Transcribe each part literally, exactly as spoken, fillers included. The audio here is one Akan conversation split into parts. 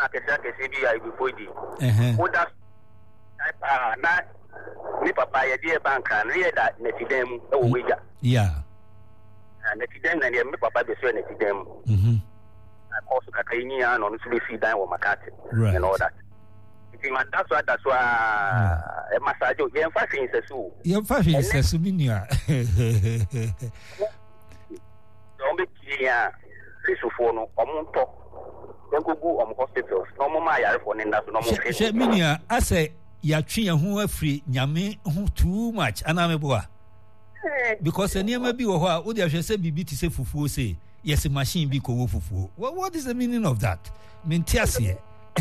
na kesa kesa bi ai before di eh oda ah na ni papa ye die banka na ye da netidem e wo weja yeah netidem na ne me papa be so netidem mhm also kakaini ya no so be see dan wo makati right. and all that if man that's what that's why e massage o ye fa fin sesu ye fa fin sesu minia don be kia fisufo no omonto engugu om hospitals no mo ma yare for nda so no mo fe she minia ase ya twe ho afri nyame ho too much aname boa because eniema bi wo ho a wo de ahwe se bibi ti se fufuo se yes machine bi ko wo fufuo what, what is the meaning of that mentiase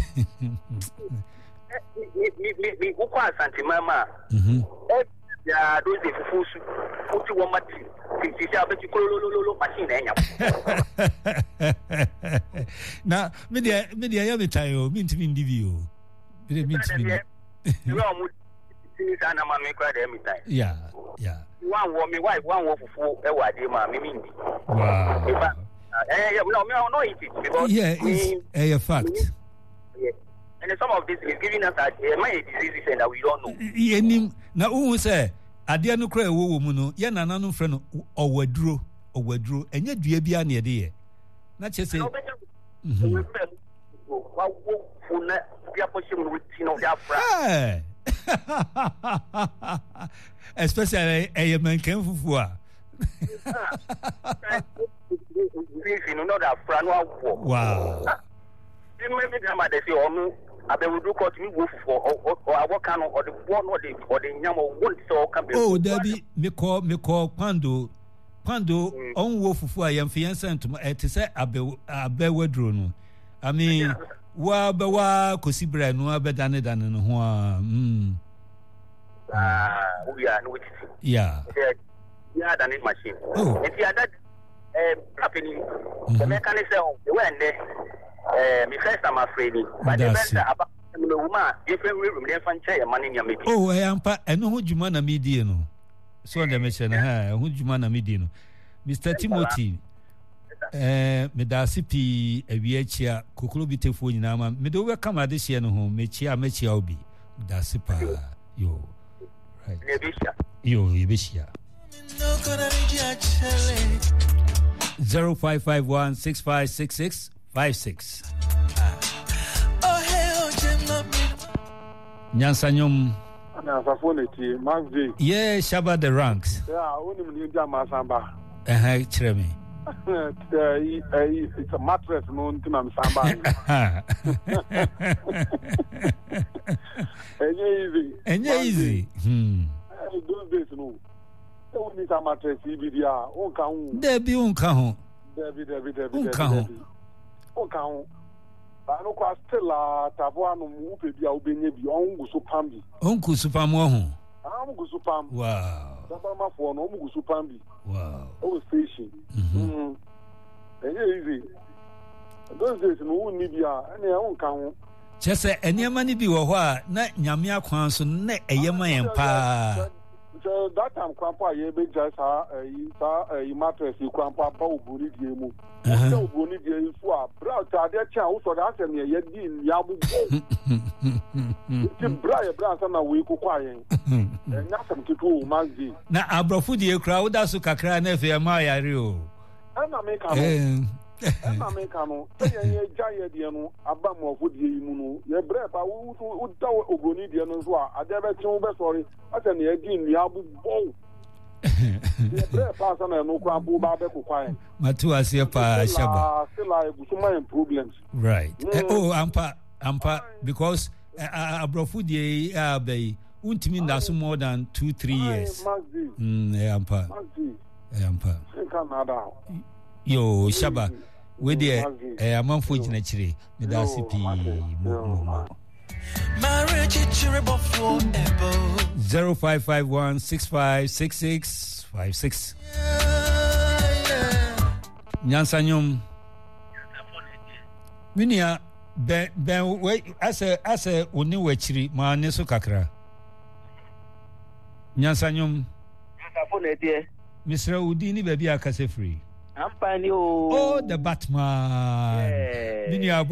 mi mi mi ko kwa santimama mhm ya do de fufuo su uti wo mati ti ti abeti kololololo machine enya na media media ya betayo mintimi ndivio bile mintimi you know mo ti sana ma me kwa de mitai yeah yeah one wo me wife one wo fufuo e wade ma me mindi wow eh yeah no me no eat it because yeah it's a fact yeah and some of this is giving us a my diseases and that we don't know yenim na uhu say ade no kra ewo wo mu no ye nana no frɛ no owaduro owaduro enye dua bia na ye de ye na che say mhm wa wo funa bia po shim no ti no dia fra especially a man can fufu a you know that fra no wo wow you maybe grandma dey say onu abewudu court mi wo fufu o awoka no o de bo no de o de nyam o won so ka be oh dabi me call me call pando pando on wo fufu a yemfe yensentum e te say abe abewadro no I mean wa be wa kosibra no abedane dane no ho a mm ah we are no with yeah yeah than machine oh if you that eh happening the mechanism the way there eh me first am afraid but the best about no woman different room dey fan chair man in your meeting oh eh ampa eno ho djuma na medie no so dem che na ha ho djuma na medie no Mister Timothy eh medasipi awiachia kokolo bitefo nyina ma mede wo ka ma de hye no ho mechia mechia obi medasipa yo right yo yebeshia zero five five one six five six six five six Nyansanyom na safoneti Maxi yeah Shaba the ranks yeah oni mni ndia masamba eh chere me it's a mattress no ntima msamba enye easy enye easy hmm those days no o ni sa mattress ibidia o ka hu debi o ka hu debi debi debi o ka hu o ka hu ba no kwa stella tabo anu mu pe bia obenye bi on guso pambi on guso pam o hu ah mu guso pam wow tabo ma fo no mu guso pambi wow o station mhm enye easy those days no ni bia ene o ka hu chese eniema ni bi wo ho a na nyame akwan so na eyema yen pa so that time kwampa ye be just ha yi sa yi mattress kwampa ba obuni die mu so obuni die fu a bra ta de cha wo so da asem ye di ya bu ti bra ye bra sa na we ko kwa yen na asem kitu Maxi na abrofo die kra wo da so kakra na fe ma yare o ana me ka no ana me ka no ye ye jaye die no aba mo ofo die mu no ye bra pa wo wo da obuni die no so a ade be ti wo be sorry asa na ye di nua bu bo ye bra pa sa na no kwa bu ba be ko kwa matu ase pa Shaba still I have some problems right mm. eh, oh ampa ampa because uh, abrofo die uh, be untimi ndaso more than two three years mm eh ampa eh ampa yo Shaba we dey eh amanfo gina kire me da sipi mo mo zero five five one six five six six five six Nyansanyom Minia ben ben we ase ase oni wachiri ma ne so kakra Nyansanyom Safoneti Mister Udini baby akase free Ampani o oh the Batman yeah. Minia